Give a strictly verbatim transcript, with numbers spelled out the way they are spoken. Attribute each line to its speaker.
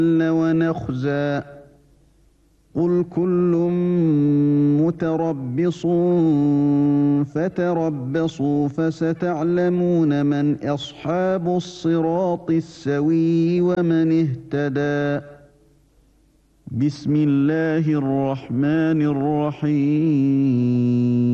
Speaker 1: ونخزى قل كل متربص فتربصوا فستعلمون من أصحاب الصراط السوي ومن اهتدى بسم الله الرحمن الرحيم